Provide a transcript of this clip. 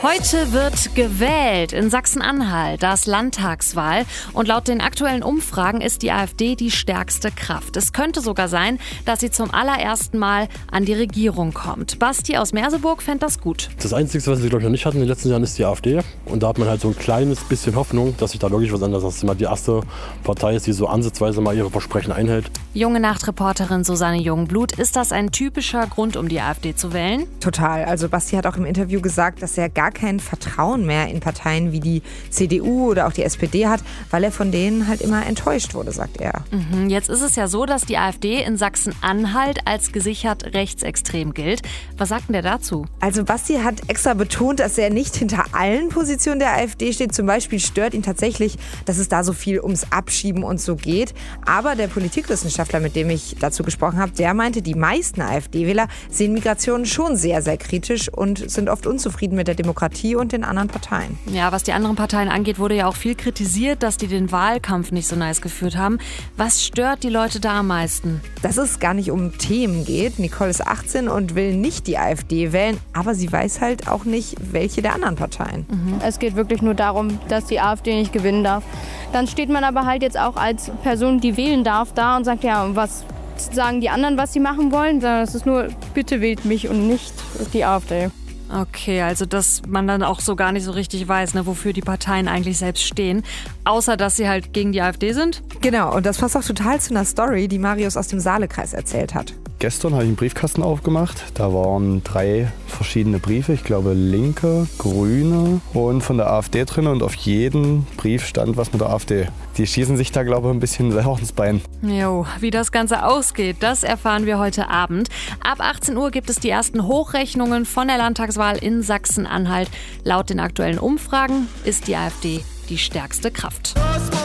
Heute wird gewählt in Sachsen-Anhalt, das Landtagswahl. Und laut den aktuellen Umfragen ist die AfD die stärkste Kraft. Es könnte sogar sein, dass sie zum allerersten Mal an die Regierung kommt. Basti aus Merseburg fände das gut. Das Einzige, was sie, glaube ich, noch nicht hatten in den letzten Jahren, ist die AfD. Und da hat man halt so ein kleines bisschen Hoffnung, dass sich da wirklich was ändert. Dass es mal die erste Partei ist, die so ansatzweise mal ihre Versprechen einhält. Junge Nachtreporterin Susanne Jungblut, ist das ein typischer Grund, um die AfD zu wählen? Total. Also Basti hat auch im Interview gesagt, dass er gar kein Vertrauen mehr in Parteien wie die CDU oder auch die SPD hat, weil er von denen halt immer enttäuscht wurde, sagt er. Jetzt ist es ja so, dass die AfD in Sachsen-Anhalt als gesichert rechtsextrem gilt. Was sagt denn der dazu? Also Basti hat extra betont, dass er nicht hinter allen Positionen der AfD steht. Zum Beispiel stört ihn tatsächlich, dass es da so viel ums Abschieben und so geht. Aber der Politikwissenschaftler, mit dem ich dazu gesprochen habe, der meinte, die meisten AfD-Wähler sehen Migration schon sehr, sehr kritisch und sind oft unzufrieden mit der Demokratie und den anderen Parteien. Ja, was die anderen Parteien angeht, wurde ja auch viel kritisiert, dass die den Wahlkampf nicht so nice geführt haben. Was stört die Leute da am meisten? Dass es gar nicht um Themen geht. Nicole ist 18 und will nicht die AfD wählen, aber sie weiß halt auch nicht, welche der anderen Parteien. Es geht wirklich nur darum, dass die AfD nicht gewinnen darf. Dann steht man aber halt jetzt auch als Person, die wählen darf, da und sagt, ja, was sagen die anderen, was sie machen wollen? Das ist nur, bitte wählt mich und nicht die AfD. Okay, also dass man dann auch so gar nicht so richtig weiß, wofür die Parteien eigentlich selbst stehen. Außer, dass sie halt gegen die AfD sind. Genau, und das passt auch total zu einer Story, die Marius aus dem Saalekreis erzählt hat. Gestern habe ich einen Briefkasten aufgemacht. Da waren 3 verschiedene Briefe. Ich glaube Linke, Grüne und von der AfD drin. Und auf jedem Brief stand was mit der AfD. Die schießen sich da, glaube ich, ein bisschen selber ins Bein. Jo, wie das Ganze ausgeht, das erfahren wir heute Abend. Ab 18 Uhr gibt es die ersten Hochrechnungen von der Landtagswahl in Sachsen-Anhalt. Laut den aktuellen Umfragen ist die AfD die stärkste Kraft.